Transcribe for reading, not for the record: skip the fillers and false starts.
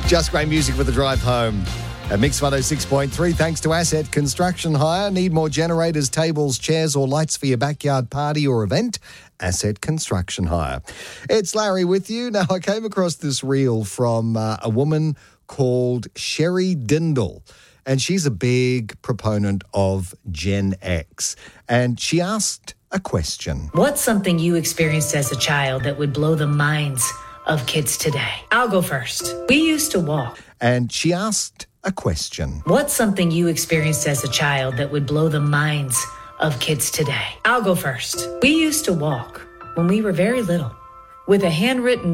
Just great music for the drive home. At Mix 106.3, thanks to Asset Construction Hire. Need more generators, tables, chairs or lights for your backyard party or event? Asset Construction Hire. It's Larry with you. Now, I came across this reel from a woman called Sherry Dindal, and she's a big proponent of Gen X. And she asked a question. What's something you experienced as a child that would blow the minds of kids today? I'll go first. We used to walk. And she asked a question. What's something you experienced as a child that would blow the minds of kids today? I'll go first. We used to walk when we were very little with a handwritten